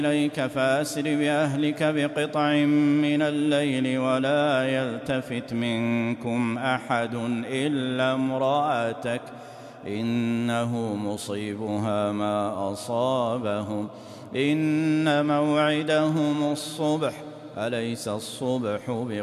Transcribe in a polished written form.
إليك فأسر بأهلك بقطع من الليل ولا يلتفت منكم أحد إلا امرأتك إنه مصيبها ما أصابهم إن موعدهم الصبح أليس الصبح